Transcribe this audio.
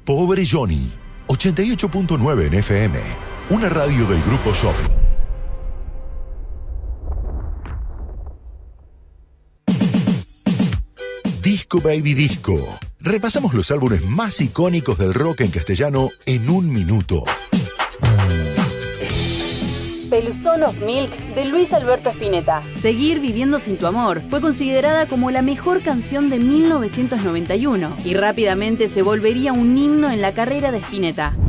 Pobre Johnny, 88.9 en FM, una radio del Grupo Shopping. Disco Baby Disco. Repasamos los álbumes más icónicos del rock en castellano en un minuto. Peluzón of Milk, de Luis Alberto Spinetta. Seguir viviendo sin tu amor fue considerada como la mejor canción de 1991 y rápidamente se volvería un himno en la carrera de Spinetta.